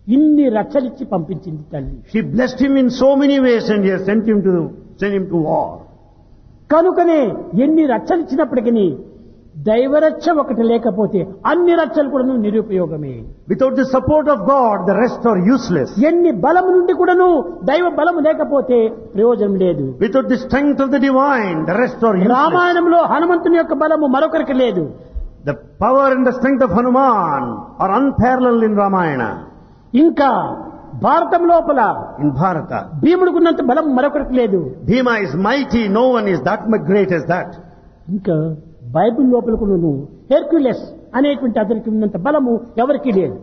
ఇన్ని రక్షలిచ్చి పంపించింది తల్లి. She blessed him in so many ways and he has sent him to war. కనుకనే ఎన్ని రక్షలిచ్చినప్పటికీ దైవరక్ష ఒకటి లేకపోతే అన్ని రక్షలు కూడా నిరుపయోగమే. Without the support of God, the rest are useless. ఎన్ని బలము నుండి కూడాను దైవ బలము లేకపోతే ప్రయోజనం లేదు. Without the strength of the divine, the rest are useless. రామాయణంలో హనుమంతుని యొక్క బలము మరొకరికి లేదు. The power and the strength of Hanuman are unparalleled in Ramayana. ఇంకా భారతం లోపల In Bharata, భీముడికున్నంత బలం మరొకరికి లేదు. Bhima is mighty, no one is that much great as that. ఇంకా బైబిల్ లోపల కూడా హెర్క్యులస్ అనేటువంటి అతనికి ఉన్నంత బలము ఎవరికీ లేదు.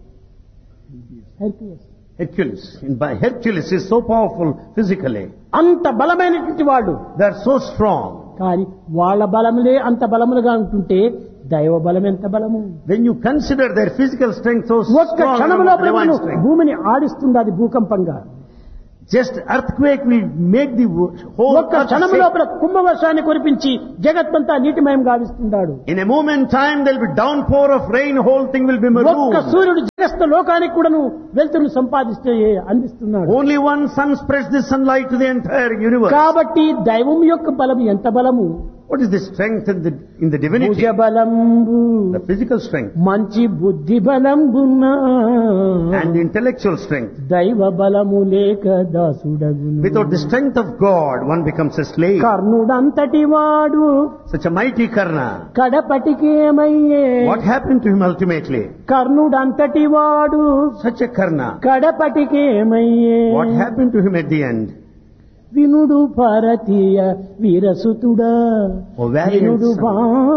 Hercules is so powerful physically. అంత బలమైనటువంటి వాడు. They are so strong. కానీ వాళ్ళ బలములే అంత బలములుగా ఉంటుంటే దైవ బలం ఎంత బలము. When you consider their physical strength so ఒక్క strong, క్షణం and లోపల divine strength, భూమిని ఆడిస్తుంది అది భూకంపంగా. just earthquake will make the whole ఒక్క earth క్షణం shake. లోపల కుంభవర్షాన్ని కురిపించి జగత్తంతా నీటిమయం గావిస్తున్నాడు. In a moment time there will be downpour of rain, whole thing will be ఒక్క marooned. సూర్యుడు జగత్త లోకానికి కూడాను వెలుతురును సంపాదిస్తే అందిస్తున్నాడు. Only one sun spreads the sunlight to the entire universe. కాబట్టి దైవం యొక్క బలం ఎంత బలము. What is the strength in the divinity? భుజ బలంబు The physical strength మంచి బుద్ధి బలంబున్నా and the intellectual strength. దైవ బలము లేక దాసుడగును. Without the strength of God, one becomes a slave. కర్ణుడంతటి వాడు Such a mighty Karna. కడపటికేమయ్యే. What happened to him ultimately? కర్ణుడంతటి వాడు Such a Karna. కడపటికేమయ్యే. What happened to him at the end? వినుడు భారతీయ వీరసుతుడా. O valiant వినుడు son.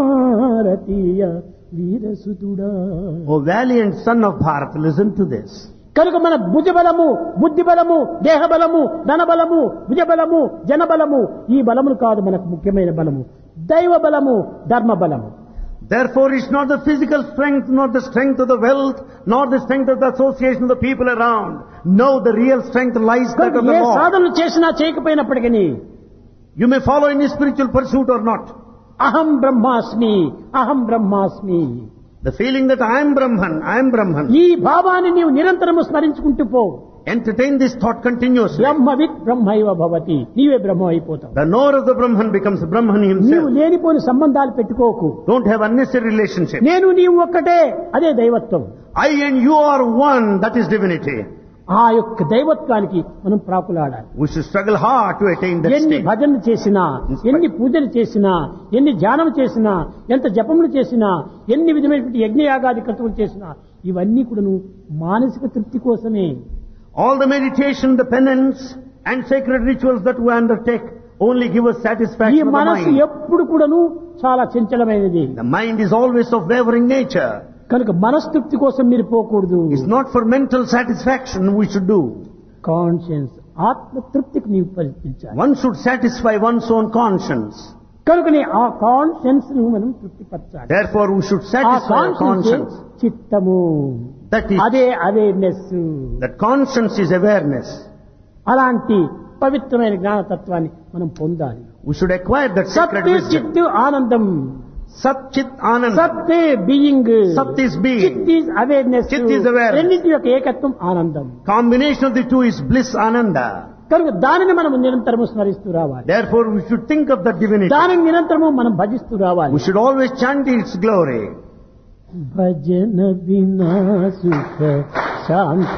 Bharatiya వీరసుతుడా. O valiant son of Bharat, listen to this. కనుక మన భుజబలము, బుద్ధి బలము, దేహ బలము, ధన బలము, భుజబలము, జన బలము ఈ బలములు కాదు మనకు ముఖ్యమైన బలము. దైవ బలము, ధర్మ బలము. Therefore, it's not the physical strength, not the strength of the wealth, nor the strength of the association of the people around. No, the real strength lies that of the A Lord. సాధనలు చేసినా చేయకపోయినప్పటికీ You may follow any spiritual pursuit or not. అహం బ్రహ్మాస్మి, అహం బ్రహ్మాస్మి. The feeling that I am Brahman. ఈ భావాన్ని నీవు నిరంతరము స్మరించుకుంటూ పో. Entertain this thought continuously. బ్రహ్మవిత్ బ్రహ్మైవ భవతి. నీవే బ్రహ్మ అయిపోతావు. The knower of the Brahman becomes Brahman నీవు himself. లేనిపోని సంబంధాలు పెట్టుకోకు. Don't have unnecessary relationship. నేను నీవు ఒక్కటే, అదే దైవత్వం. I and you are one, that is divinity. ఆ యొక్క దైవత్వానికి మనం ప్రాకులాడాలి. We should struggle hard to attain that ఎన్ని state. భజనలు చేసినా, ఎన్ని పూజలు చేసినా, ఎన్ని ధ్యానం చేసినా, ఎంత జపములు చేసినా, ఎన్ని విధమైనటువంటి యజ్ఞయాగాది క్రతువులు చేసినా ఇవన్నీ కూడాను మానసిక తృప్తి కోసమే. All the meditation, the penance and sacred rituals that we undertake only give us ఈ satisfaction of the మనసు mind. ఎప్పుడు కూడాను చాలా చంచలమైనది. The mind is always of wavering nature. కనుక మనస్తృప్తి కోసం మీరు పోకూడదు. It's not for mental satisfaction we should do. Conscience ఆత్మతృప్తికి నీవు కల్పించాలి. One should satisfy one's own conscience. కనుకనే ఆ కాన్షియన్స్ ను మనం తృప్తిపరచాలి. Therefore we should ఆ satisfy our కాన్షియన్స్ conscience. చిత్తము, That is, అదే awareness. that conscience is awareness. అలాంటి పవిత్రమైన జ్ఞానతత్వాన్ని మనం పొందాలి. We should acquire that sacred సత్ wisdom. చిత్ ఆనందం. Sat Chit Anand. సత్ బీయింగ్, Sat is being. చిత్ is awareness. Chit is awareness. రెండింటి యొక్క ఏకత్వం ఆనందం. Combination of the two is bliss Ananda. కనుక దానిని మనం నిరంతరము స్మరిస్తూ రావాలి. Therefore we should think of that divinity. దానిని నిరంతరము మనం భజిస్తూ రావాలి. We should always chant its glory. భజన వినా సుఖ శాంతి